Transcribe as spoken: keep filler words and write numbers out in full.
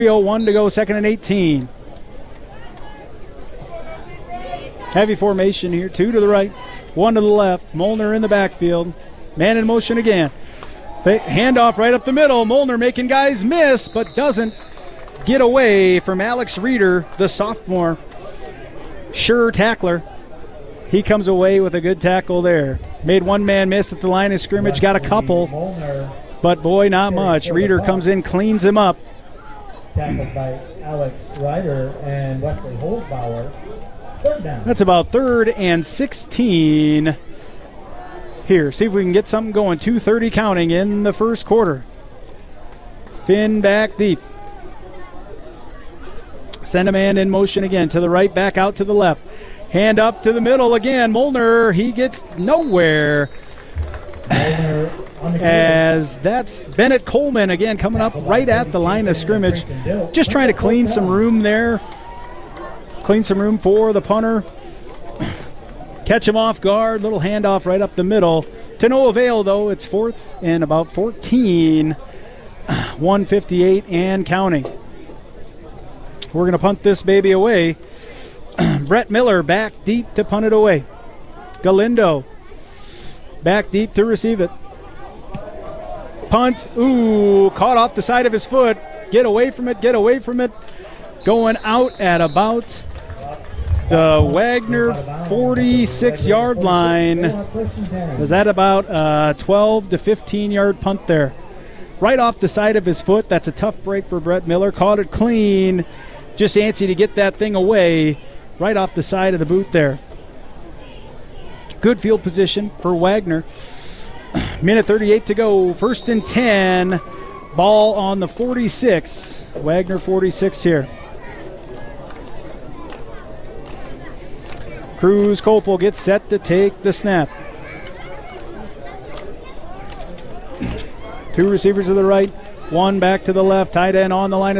three oh one to go, second and eighteen. Heavy formation here, two to the right, one to the left. Molnar in the backfield. Man in motion again. Handoff right up the middle. Molnar making guys miss, but doesn't get away from Alex Reeder, the sophomore. Sure tackler. He comes away with a good tackle there. Made one man miss at the line of scrimmage, got a couple, but boy, not much. Reeder comes in, cleans him up. Tackled by Alex Ryder and Wesley Holzbauer. Third down. That's about third and sixteen. Here, see if we can get something going. two thirty counting in the first quarter. Finn back deep. Send a man in motion again to the right, back out to the left. Hand up to the middle again. Molnar, he gets nowhere. As that's Bennett Coleman again coming up right at the line of scrimmage. Just trying to clean some room there. Clean some room for the punter. Catch him off guard. Little handoff right up the middle. To no avail, though. It's fourth and about fourteen. one fifty-eight and counting. We're going to punt this baby away. Brett Miller back deep to punt it away. Galindo back deep to receive it. Punt. Ooh, caught off the side of his foot. Get away from it, get away from it. Going out at about the Wagner forty-six-yard line. Was that about a twelve to fifteen-yard punt there? Right off the side of his foot. That's a tough break for Brett Miller. Caught it clean. Just antsy to get that thing away. Right off the side of the boot there. Good field position for Wagner. Minute thirty-eight to go. First and ten. Ball on the forty-six. Wagner forty-six here. Cruz Copel gets set to take the snap. Two receivers to the right, one back to the left. Tight end on the line of